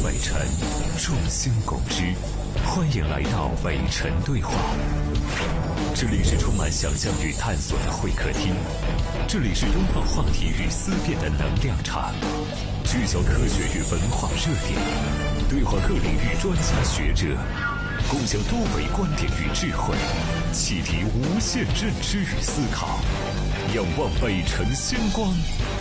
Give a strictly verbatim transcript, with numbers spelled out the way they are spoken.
北辰，众星拱之。欢迎来到北辰对话。这里是充满想象与探索的会客厅，这里是拥抱话题与思辨的能量场，聚焦科学与文化热点，对话各领域专家学者，共享多维观点与智慧，启迪无限认知与思考。仰望北辰星光，